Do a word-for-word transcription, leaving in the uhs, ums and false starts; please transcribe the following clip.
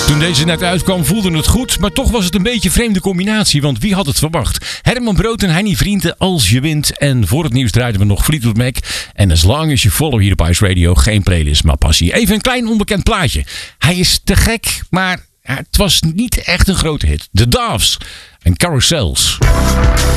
Toen deze net uitkwam voelde het goed, maar toch was het een beetje een vreemde combinatie, want wie had het verwacht? Herman Brood en Henny Vrienden, Als je wint. En voor het nieuws draaiden we nog Fleetwood Mac. En as long as you follow hier op Ice Radio, geen playlist, maar passie. Even een klein onbekend plaatje. Hij is te gek, maar het was niet echt een grote hit. The Doves en Carousels.